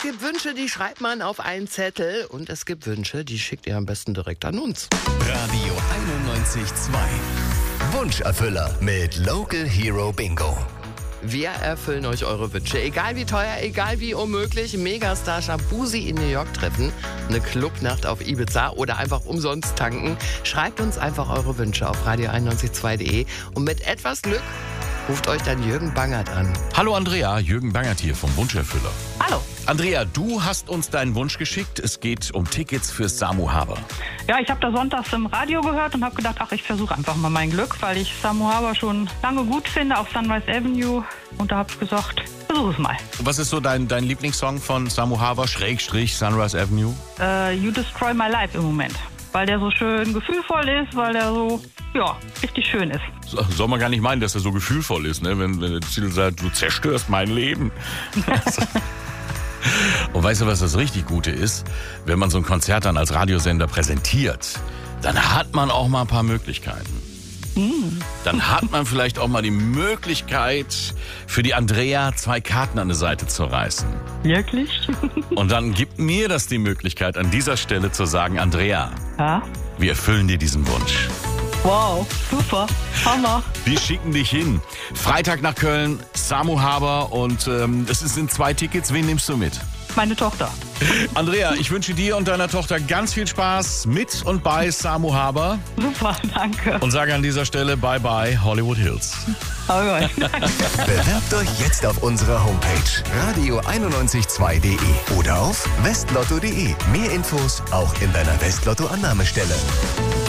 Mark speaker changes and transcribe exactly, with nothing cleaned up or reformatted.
Speaker 1: gibt Wünsche, die schreibt man auf einen Zettel. Und es gibt Wünsche, die schickt ihr am besten direkt an uns.
Speaker 2: Radio einundneunzig Komma zwei. Wunscherfüller mit Local Hero Bingo.
Speaker 1: Wir erfüllen euch eure Wünsche. Egal wie teuer, egal wie unmöglich. Megastar Shabuzi in New York treffen, eine Clubnacht auf Ibiza oder einfach umsonst tanken. Schreibt uns einfach eure Wünsche auf radio einundneunzig Komma zwei punkt de und mit etwas Glück ruft euch dann Jürgen Bangert an.
Speaker 3: Hallo Andrea, Jürgen Bangert hier vom Wunscherfüller.
Speaker 4: Hallo.
Speaker 3: Andrea, du hast uns deinen Wunsch geschickt. Es geht um Tickets für Samu Haber.
Speaker 4: Ja, ich habe da sonntags im Radio gehört und habe gedacht, ach, ich versuche einfach mal mein Glück, weil ich Samu Haber schon lange gut finde auf Sunrise Avenue. Und da habe ich gesagt, versuche es mal.
Speaker 3: Was ist so dein, dein Lieblingssong von Samu Haber, Schrägstrich Sunrise Avenue?
Speaker 4: Äh, You Destroy My Life im Moment. Weil der so schön gefühlvoll ist, weil der so, ja, richtig schön ist.
Speaker 3: So, soll man gar nicht meinen, dass er so gefühlvoll ist, ne? Wenn, wenn der Titel sagt, du zerstörst mein Leben. Und weißt du, was das richtig Gute ist? Wenn man so ein Konzert dann als Radiosender präsentiert, dann hat man auch mal ein paar Möglichkeiten. Mm. Dann hat man vielleicht auch mal die Möglichkeit, für die Andrea zwei Karten an die Seite zu reißen.
Speaker 4: Wirklich?
Speaker 3: Und dann gibt mir das die Möglichkeit, an dieser Stelle zu sagen, Andrea,
Speaker 4: ja?
Speaker 3: Wir erfüllen dir diesen Wunsch.
Speaker 4: Wow, super, Hammer.
Speaker 3: Wir schicken dich hin. Freitag nach Köln, Samu Haber und ähm, es sind zwei Tickets. Wen nimmst du mit?
Speaker 4: Meine Tochter.
Speaker 3: Andrea, ich wünsche dir und deiner Tochter ganz viel Spaß mit und bei Samu Haber.
Speaker 4: Super, danke.
Speaker 3: Und sage an dieser Stelle Bye-bye Hollywood Hills.
Speaker 4: Okay,
Speaker 2: Bewerbt euch jetzt auf unserer Homepage radio einundneunzig Komma zwei punkt de oder auf westlotto punkt de. Mehr Infos auch in deiner Westlotto-Annahmestelle.